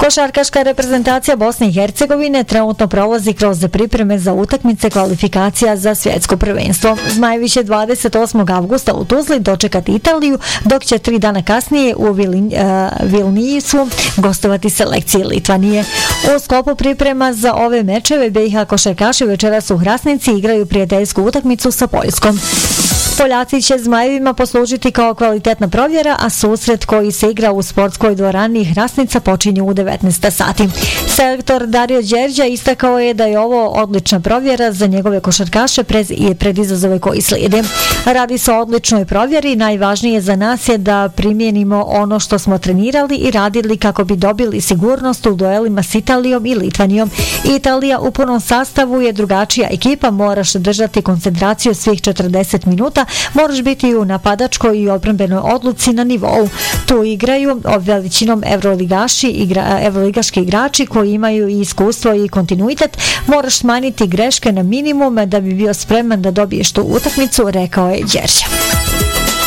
Košarkaška reprezentacija Bosne i Hercegovine trenutno prolazi kroz pripreme za utakmice kvalifikacija za svjetsko prvenstvo. Zmajevi će 28. avgusta u Tuzli dočekati Italiju, dok će 3 dana kasnije u Vilniusu gostovati selekcije Litvanije. U sklopu priprema za ove mečeve BiH košarkaši večeras u Hrasnici igraju prijateljsku utakmicu sa Poljskom. Poljaci će Zmajevima poslužiti kao kvalitetna provjera, a susret koji se igra u sportskoj dvorani Hrasnica počinje u 19 sati. Selektor Dario Đerđa istakao je da je ovo odlična provjera za njegove košarkaše pred izazove koji slijede. Radi se o odličnoj provjeri, najvažnije za nas je da primijenimo ono što smo trenirali i radili kako bi dobili sigurnost u duelima s Italijom i Litvanijom. Italija u punom sastavu je drugačija ekipa, moraš držati koncentraciju svih 40 minuta, moraš biti u napadačkoj i odbrambenoj odluci na nivou. Tu igraju veličinom evroligaški igrači koji imaju i iskustvo i kontinuitet. Moraš smanjiti greške na minimum da bi bio spreman da dobiješ tu utakmicu, rekao je Đerđa.